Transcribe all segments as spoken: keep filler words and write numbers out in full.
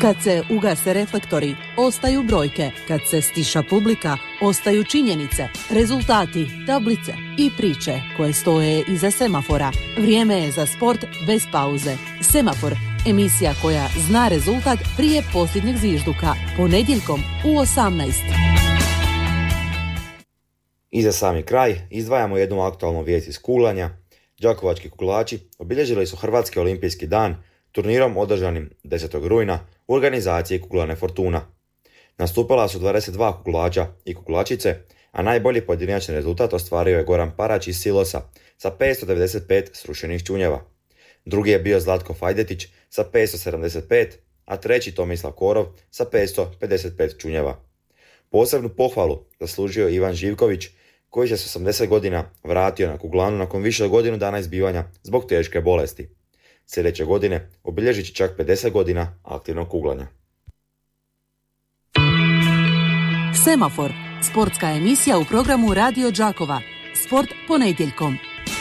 Kad se ugase reflektori, ostaju brojke. Kad se stiša publika, ostaju činjenice, rezultati, tablice i priče koje stoje iza semafora. Vrijeme je za sport bez pauze. Semafor, emisija koja zna rezultat prije posljednjeg zvižduka. Ponedjeljkom u osamnaest. I za sami kraj izdvajamo jednu aktualnu vijest iz kuglanja. Đakovački kuglači obilježili su Hrvatski olimpijski dan turnirom održanim desetog rujna u organizaciji Kuglane Fortuna. Nastupala su dvadeset dva kuglača i kuglačice, a najbolji pojedinačni rezultat ostvario je Goran Parać iz Silosa sa petsto devedeset pet srušenih čunjeva. Drugi je bio Zlatko Fajdetić sa petsto sedamdeset pet, a treći Tomislav Korov sa petsto pedeset pet čunjeva. Posebnu pohvalu zaslužio Ivan Živković, koji se s osamdeset godina vratio na kuglanu nakon više od godinu dana izbivanja zbog teške bolesti. Sljedeće godine obilježit će čak pedeset godina aktivnog kuglanja. Semafor, sportska emisija u programu Radio Đakova. Sport ponedjeljkom.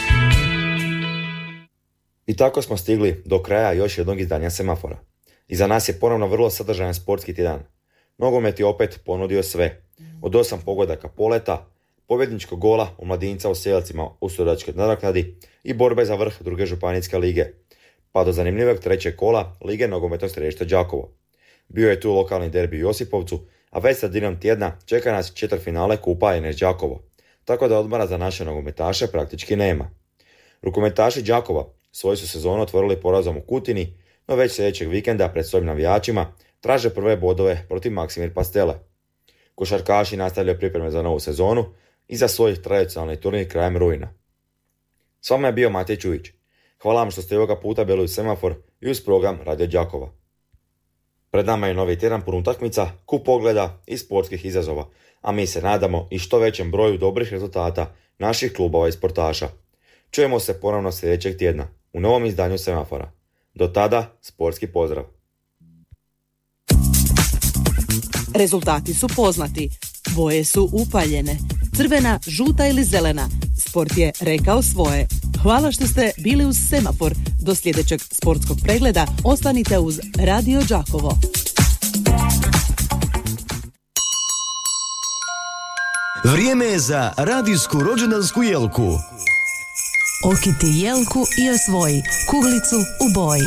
I tako smo stigli do kraja još jednog izdanja Semafora. Iza nas je ponovno vrlo sadržajan sportski tjedan. Nogomet je opet ponudio sve. Od osam pogodaka poleta, pobjedničkog gola u mladinca u Sjelcima u sudačkoj nadoknadi i borbe za vrh druge županijske lige, pa do zanimljivog trećeg kola Lige nogometnog središta Đakovo. Bio je tu lokalni derbi u Josipovcu, a već sredinom tjedna čeka nas četvrtfinale Kupa Enes Đakovo, tako da odmora za naše nogometaše praktički nema. Rukometaši Đakova svoju su sezonu otvorili porazom u Kutini, no već sljedećeg vikenda pred svojim navijačima traže prve bodove protiv Maksimir Pastele. Košarkaši nastavljaju pripreme za novu sezonu i za svoj tradicionalni turnir krajem rujna. S vama je bio Matej Čujić. Hvala vam što ste ovoga puta bili u Semafor i uz program Radio Đakova. Pred nama je novi tjedan pun utakmica, kup pogleda i sportskih izazova, a mi se nadamo i što većem broju dobrih rezultata naših klubova i sportaša. Čujemo se ponovno sljedećeg tjedna u novom izdanju Semafora. Do tada, sportski pozdrav. Rezultati su poznati. Boje su upaljene. Crvena, žuta ili zelena. Sport je rekao svoje. Hvala što ste bili uz Semafor. Do sljedećeg sportskog pregleda ostanite uz Radio Đakovo. Vrijeme je za radijsku rođendansku jelku. Okiti jelku i osvoji kuglicu u boji.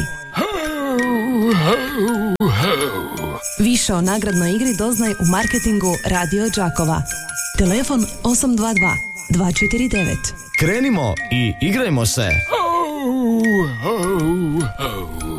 Više o nagradnoj igri doznaj u marketingu Radio Đakova. Telefon osam dva dva dva četiri devet. Krenimo i igrajmo se. Ho, ho, ho.